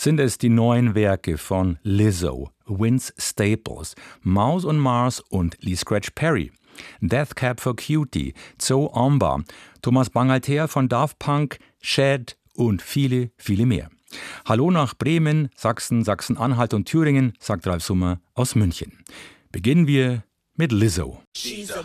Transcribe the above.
sind es die neuen Werke von Lizzo, Vince Staples, Mouse on Mars und Lee Scratch Perry. Death Cab for Cutie, Zoe Omba, Thomas Bangalter von Daft Punk, Shad und viele, viele mehr. Hallo nach Bremen, Sachsen, Sachsen-Anhalt und Thüringen, sagt Ralf Summer aus München. Beginnen wir mit Lizzo. She's a